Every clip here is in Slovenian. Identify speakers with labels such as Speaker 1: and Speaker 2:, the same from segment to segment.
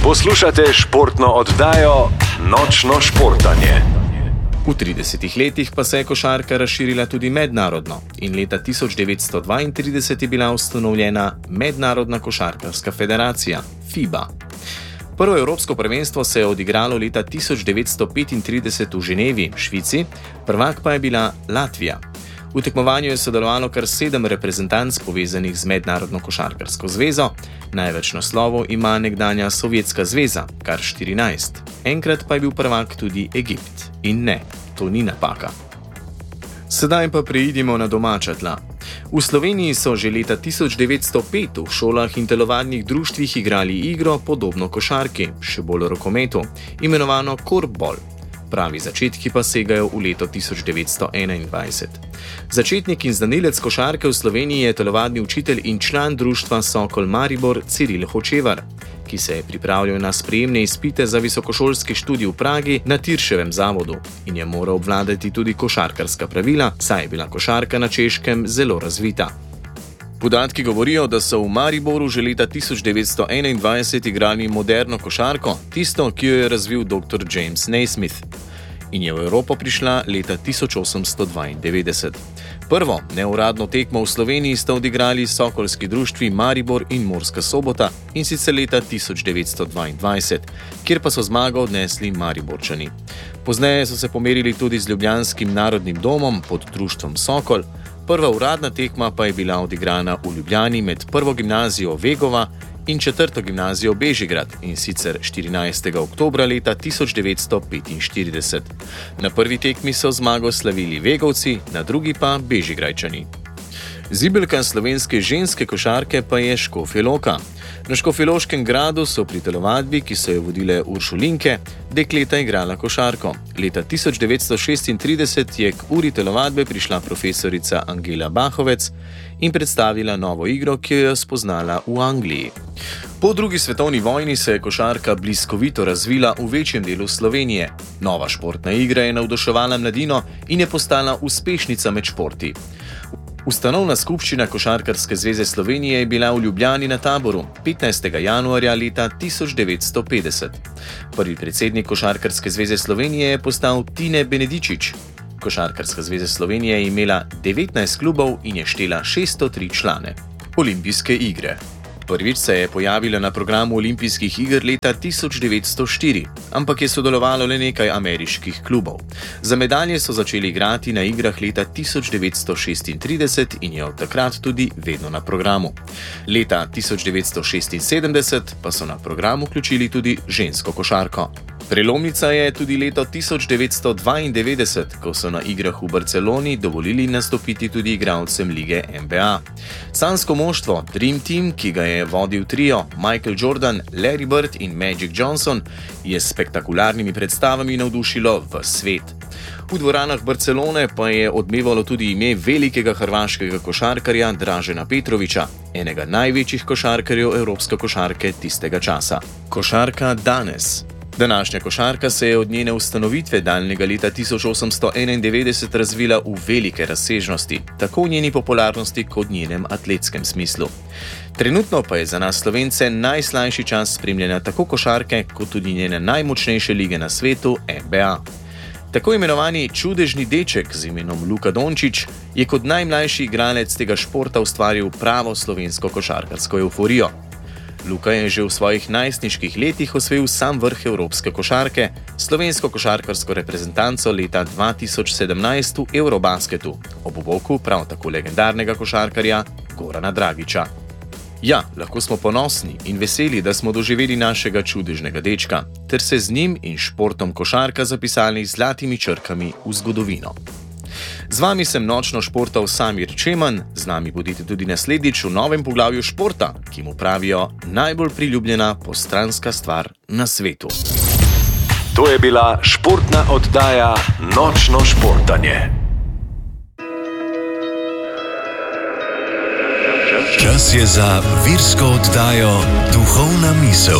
Speaker 1: Poslušate športno oddajo Nočno športanje.
Speaker 2: V 30 letih pa se je košarka razširila tudi mednarodno in leta 1932 je bila ustanovljena Mednarodna košarkarska federacija, FIBA. Prvo evropsko prvenstvo se je odigralo leta 1935 v Ženevi, Švici, prvak pa je bila Latvija. V tekmovanju je sodelovalo kar 7 reprezentanc povezanih z Mednarodno košarkarsko zvezo, največ naslovov ima nekdanja Sovjetska zveza, kar 14. Enkrat pa je bil prvak tudi Egipt. In ne, to ni napaka. Sedaj pa preidimo na domača tla. V Sloveniji so že leta 1905 v šolah in telovadnih društvih igrali igro podobno košarki, še bolj rokometu, imenovano korfbol. Pravi začetki pa segajo v leto 1921. Začetnik in znanilec košarke v Sloveniji je telovadni učitelj in član društva Sokol Maribor Ciril Hočevar, ki se je pripravljal na sprejemne izpite za visokošolski študij v Pragi na Tirševem zavodu in je moral obvladati tudi košarkarska pravila, saj je bila košarka na Češkem zelo razvita. Podatki govorijo, da so v Mariboru že leta 1921 igrali moderno košarko, tisto, ki jo je razvil dr. James Naismith, in je v Evropo prišla leta 1892. Prvo neuradno tekmo v Sloveniji sta odigrali sokolski društvi Maribor in Murska Sobota, in sicer leta 1922, kjer pa so zmago odnesli Mariborčani. Pozneje so se pomerili tudi z ljubljanskim narodnim domom pod društvom Sokol. Prva uradna tekma pa je bila odigrana v Ljubljani med prvo gimnazijo Vegova in četrto gimnazijo Bežigrad, in sicer 14. oktobra leta 1945. Na prvi tekmi so zmago slavili Vegovci, na drugi pa Bežigrajčani. Zibelka slovenske ženske košarke pa je Škofja Loka. Na Škofjeloškem gradu so pri telovadbi, ki so jo vodile Uršulinke, dekleta igrala košarko. Leta 1936 je k uri telovadbe prišla profesorica Angela Bahovec in predstavila novo igro, ki jo je spoznala v Angliji. Po drugi svetovni vojni se je košarka bliskovito razvila v večjem delu Slovenije. Nova športna igra je navduševala mladino in je postala uspešnica med športi. Ustanovna skupščina Košarkarske zveze Slovenije je bila v Ljubljani na Taboru 15. januarja leta 1950. Prvi predsednik Košarkarske zveze Slovenije je postal Tine Benedičič. Košarkarska zveza Slovenije je imela 19 klubov in je štela 603 člane. Olimpijske igre. Prvič se je pojavila na programu olimpijskih iger leta 1904, ampak je sodelovalo le nekaj ameriških klubov. Za medalje so začeli igrati na igrah leta 1936 in je od takrat tudi vedno na programu. Leta 1976 pa so na program vključili tudi žensko košarko. Prelomnica je tudi leto 1992, ko so na igrah v Barceloni dovolili nastopiti tudi igralcem lige NBA. Sansko moštvo Dream Team, ki ga je vodil trio Michael Jordan, Larry Bird in Magic Johnson, je s spektakularnimi predstavami navdušilo v svet. V dvoranah Barcelone pa je odmevalo tudi ime velikega hrvaškega košarkarja Dražena Petrovića, enega največjih košarkarjev evropske košarke tistega časa. Košarka danes. Današnja košarka se je od njene ustanovitve daljnega leta 1891 razvila v velike razsežnosti, tako v njeni popularnosti kot njenem atletskem smislu. Trenutno pa je za nas Slovence najslajši čas spremljanja tako košarke, kot tudi njene najmočnejše lige na svetu, NBA. Tako imenovani čudežni deček z imenom Luka Dončić je kot najmlajši igralec tega športa ustvaril pravo slovensko košarkarsko evforijo. Luka je že v svojih najstniških letih osvojil sam vrh evropske košarke, slovensko košarkarsko reprezentanco leta 2017 v Eurobasketu, ob boku prav tako legendarnega košarkarja Gorana Dragića. Ja, lahko smo ponosni in veseli, da smo doživeli našega čudežnega dečka, ter se z njim in športom košarka zapisali z zlatimi črkami v zgodovino. Z vami sem nočno športal Samir Čeman, z nami bodite tudi naslednjič v novem poglavju športa, ki mu pravijo najbolj priljubljena postranska stvar na svetu.
Speaker 1: To je bila športna oddaja Nočno športanje.
Speaker 3: Čas je za virsko oddajo Duhovna misel.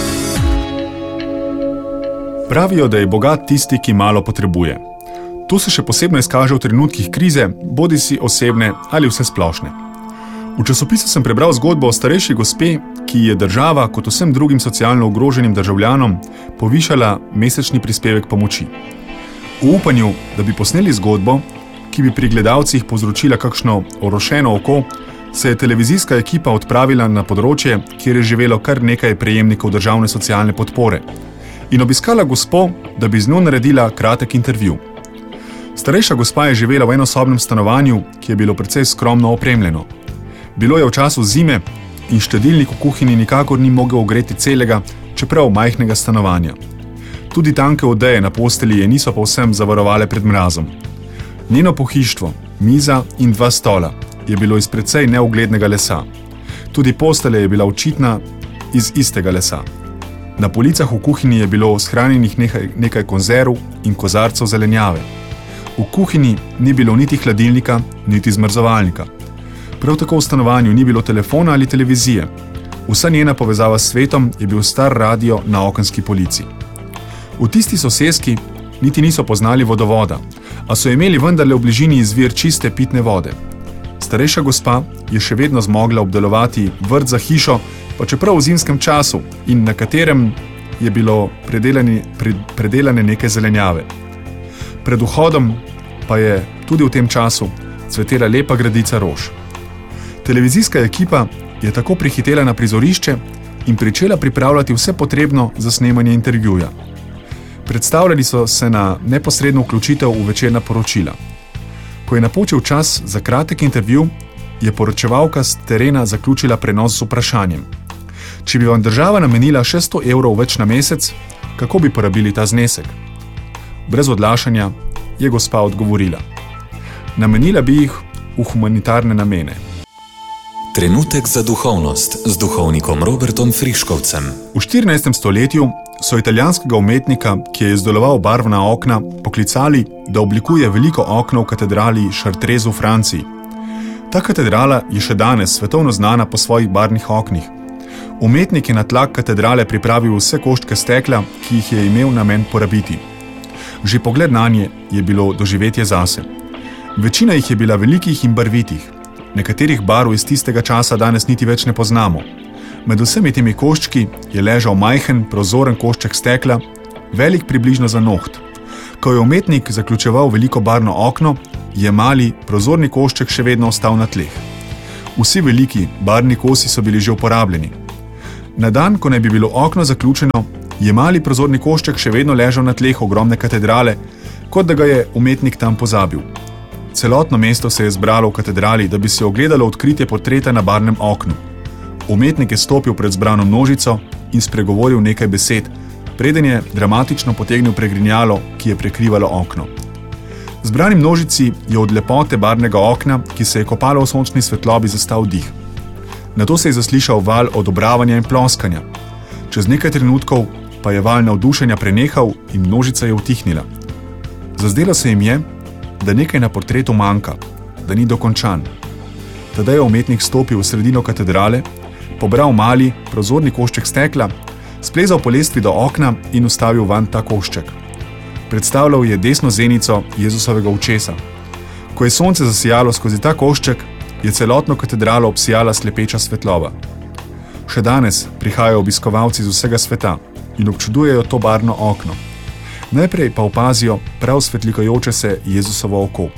Speaker 4: Pravijo, da je bogat tisti, ki malo potrebuje. To se še posebno izkaže v trenutkih krize, bodisi osebne ali vse splošne. V časopisu sem prebral zgodbo o starejši gospe, ki je država kot vsem drugim socialno ogroženim državljanom povišala mesečni prispevek pomoči. V upanju, da bi posneli zgodbo, ki bi pri gledalcih povzročila kakšno orošeno oko, se je televizijska ekipa odpravila na področje, kjer je živelo kar nekaj prejemnikov državne socialne podpore in obiskala gospo, da bi z njo naredila kratek intervju. Starejša gospa je živela v enosobnem stanovanju, ki je bilo precej skromno opremljeno. Bilo je v času zime in štedilnik v kuhinji nikakor ni mogel ogreti celega, čeprav majhnega stanovanja. Tudi tanke odeje na postelji je niso povsem zavarovale pred mrazom. Njeno pohištvo, miza in 2 stola je bilo iz precej neuglednega lesa. Tudi postelja je bila očitna iz istega lesa. Na policah v kuhinji je bilo shranjenih nekaj konzerv in kozarcev zelenjave. V kuhinji ni bilo niti hladilnika, niti zmrzovalnika. Prav tako v stanovanju ni bilo telefona ali televizije. Vsa njena povezava s svetom je bil star radio na okenski polici. V tisti soseski niti niso poznali vodovoda, a so imeli vendarle v bližini izvir čiste pitne vode. Starejša gospa je še vedno zmogla obdelovati vrt za hišo, pa čeprav v zimskem času in na katerem je bilo predelane nekaj zelenjave. Pred vhodom pa je tudi v tem času cvetela lepa gredica rož. Televizijska ekipa je tako prihitela na prizorišče in pričela pripravljati vse potrebno za snemanje intervjuja. Predstavljali so se na neposredno vključitev v večerna poročila. Ko je napočil čas za kratek intervju, je poročevalka s terena zaključila prenos z vprašanjem. Če bi vam država namenila še 100 evrov več na mesec, kako bi porabili ta znesek? Brez odlašanja je gospa odgovorila. Namenila bi jih v humanitarne namene.
Speaker 3: Trenutek za duhovnost z duhovnikom Robertom Friškovcem.
Speaker 4: V 14. stoletju so italijanskega umetnika, ki je izdeloval barvna okna, poklicali, da oblikuje veliko okno v katedrali Chartres v Franciji. Ta katedrala je še danes svetovno znana po svojih barvnih oknih. Umetnik je na tlak katedrale pripravil vse koščke stekla, ki jih je imel namen porabiti. Že pogled nanje je bilo doživetje zase. Večina jih je bila velikih in barvitih. Nekaterih barv iz tistega časa danes niti več ne poznamo. Med vsemi temi koščki je ležal majhen, prozoren košček stekla, velik približno za noht. Ko je umetnik zaključeval veliko barvno okno, je mali, prozorni košček še vedno ostal na tleh. Vsi veliki, barvni kosi so bili že uporabljeni. Na dan, ko naj bi bilo okno zaključeno, je mali prozorni košček še vedno ležal na tleh ogromne katedrale, kot da ga je umetnik tam pozabil. Celotno mesto se je zbralo v katedrali, da bi se ogledalo odkritje portreta na barvnem oknu. Umetnik je stopil pred zbrano množico in spregovoril nekaj besed, preden je dramatično potegnil pregrinjalo, ki je prekrivalo okno. Zbrani množici je od lepote barvnega okna, ki se je kopalo v sončni svetlobi, zastal dih. Nato se je zaslišal val odobravanja in ploskanja. Čez nekaj trenutkov pa je val navdušenja prenehal in množica je utihnila. Zazdelo se jim je, da nekaj na portretu manjka, da ni dokončan. Tedaj je umetnik stopil v sredino katedrale, pobral mali, prozorni košček stekla, splezal po lestvi do okna in ustavil vanj ta košček. Predstavljal je desno zenico Jezusovega očesa. Ko je sonce zasijalo skozi ta košček, je celotno katedralo obsijala slepeča svetloba. Še danes prihajajo obiskovalci z vsega sveta in občudujejo to barvno okno. Najprej pa opazijo prav svetlikajoče se Jezusovo oko.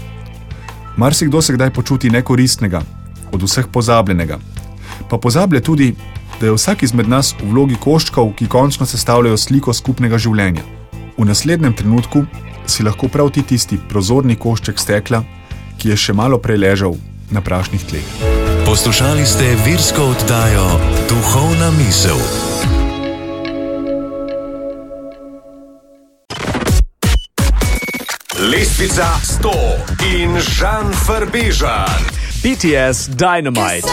Speaker 4: Marsikdo se kdaj počuti nekoristnega, od vseh pozabljenega. Pa pozablja tudi, da je vsak izmed nas v vlogi koščkov, ki končno sestavljajo sliko skupnega življenja. V naslednjem trenutku si lahko prav ti tisti prozorni košček stekla, ki je še malo prej ležal na prašnih tleh.
Speaker 3: Poslušali ste virsko oddajo Duhovna misel.
Speaker 1: Lestvica 100 in Žan Farbežan.
Speaker 5: BTS Dynamite.